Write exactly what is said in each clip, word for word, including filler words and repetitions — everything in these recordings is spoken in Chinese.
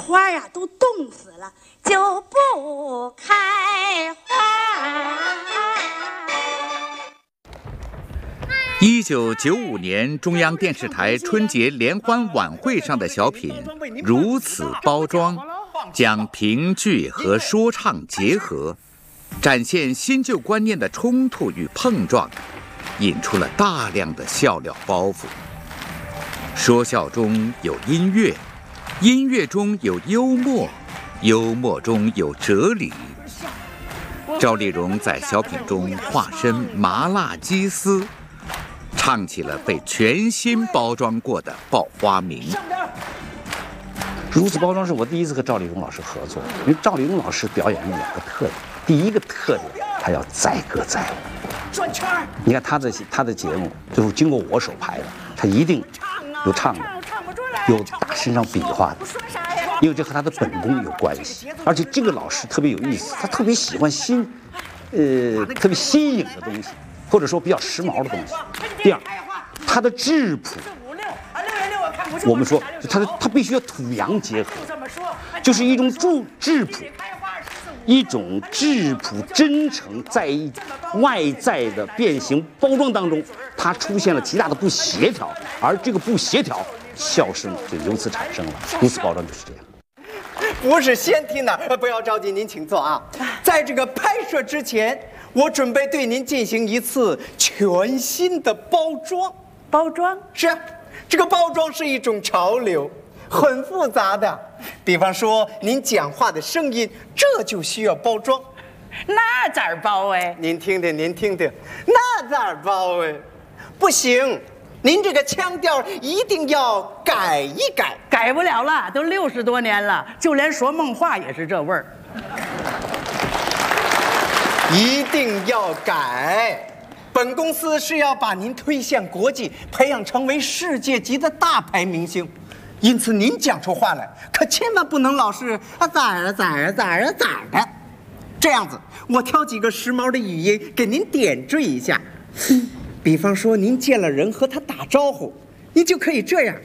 花呀都冻死了，就不开花。 一九九五年中央电视台春节联欢晚会上的小品《如此包装》，将评剧和说唱结合，展现新旧观念的冲突与碰撞，引出了大量的笑料包袱。说笑中有音乐，音乐中有幽默，幽默中有哲理。赵丽蓉在小品中化身麻辣鸡丝，唱起了被全新包装过的爆花名。 如此包装是我第一次和赵丽蓉老师合作，因为赵丽蓉老师表演有两个特点，第一个特点，她要载歌载舞。转圈儿，你看她的她的节目，最后经过我手拍的，她一定有唱的，有打身上比划的，因为这和她的本功有关系。而且这个老师特别有意思，他特别喜欢新，呃，特别新颖的东西，或者说比较时髦的东西。第二，他的质朴，我们说他的他必须要土洋结合，就是一种质质朴，一种质朴真诚，在外在的变形包装当中，它出现了极大的不协调，而这个不协调，笑声就由此产生了。如此包装就是这样。 不是先听的，不要着急，您请坐啊。在这个拍摄之前，我准备对您进行一次全新的包装。 包装？ 是啊，这个包装是一种潮流，很复杂的。比方说，您讲话的声音，这就需要包装。 那咋包哎？ 您听听，您听听，那咋包哎？不行。您这个腔调一定要改一改。 改不了了，都六十多年了，就连说梦话也是这味儿。 一定要改。本公司是要把您推向国际，培养成为世界级的大牌明星，因此您讲出话来可千万不能老是啊咋儿咋儿咋儿咋儿的。这样子，我挑几个时髦的语音给您点缀一下。比方说，您见了人和他打招呼，您就可以这样：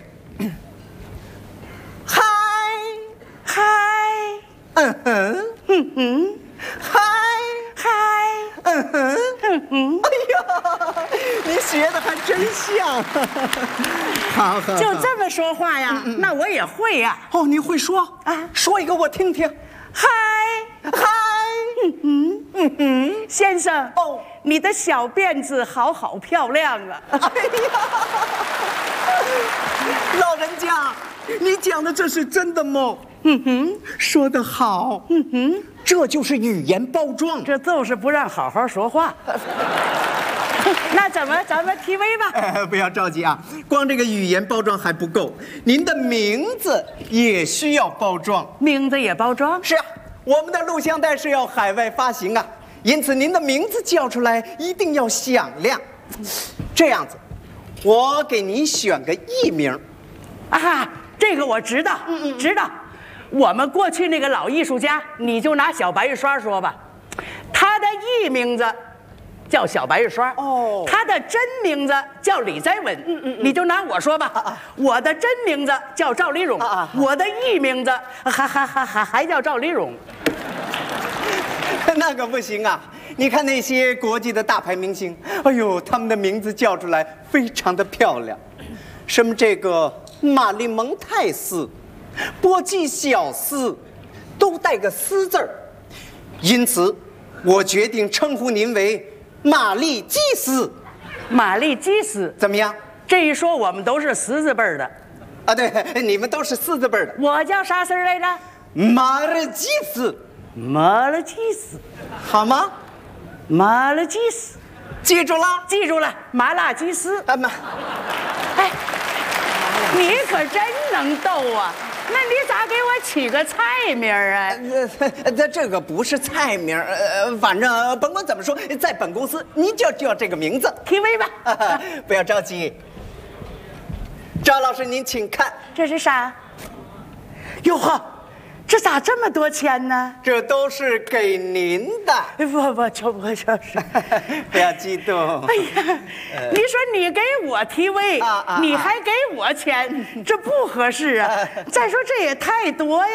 嗨， 嗨， 嗯哼， 嗯哼， 嗨， 嗨， 嗯哼， 嗯哼。 哎呀，你学的还真像。好好， 就这么说话呀？嗯嗯那我也会呀。 哦，你会说啊？ 说一个我听听。 嗨， 嗨， 嗯哼， 嗯哼， 先生。 哦。 你的小辫子好好漂亮啊！ 哎呀，老人家，你讲的这是真的吗？ 嗯哼， 说得好。 嗯哼， 这就是语言包装， 这就是不让好好说话。那怎么咱们提问吧？ 哎，不要着急啊，光这个语言包装还不够，您的名字也需要包装。 名字也包装？ 是啊，我们的录像带是要海外发行啊。因此，您的名字叫出来一定要响亮。这样子，我给您选个艺名。 啊，这个我知道，嗯嗯，知道。我们过去那个老艺术家，你就拿小白玉刷说吧，他的艺名字叫小白玉刷， 哦， 他的真名字叫李在文，嗯嗯，你就拿我说吧，啊啊我的真名字叫赵丽蓉，啊啊我的艺名字还还还还还叫赵丽蓉。 那可不行啊！你看那些国际的大牌明星，哎呦，他们的名字叫出来非常的漂亮，什么这个玛丽蒙泰斯、波基小斯，都带个斯字儿。因此，我决定称呼您为玛丽基斯。 玛丽基斯怎么样？ 这一说，我们都是十字辈的。 啊，对，你们都是四字辈的。 我叫啥字来着？ 马尔基斯。 马尔基斯， 好吗？ 马尔基斯， 记住了， 记住了，麻辣鸡丝。 啊妈， 哎，你可真能逗啊！那你咋给我起个菜名啊？ 呃，这这个不是菜名，呃，反正甭管怎么说，在本公司你就叫这个名字。 提问吧， 啊，不要着急。赵老师，您请看， 这是啥？哟呵。这咋这么多钱呢？ 这都是给您的。 不不，就不就是。 不要激动。 哎呀，呃、你说你给我提位，啊啊、你还给我钱，这不合适啊！再说这也太多呀。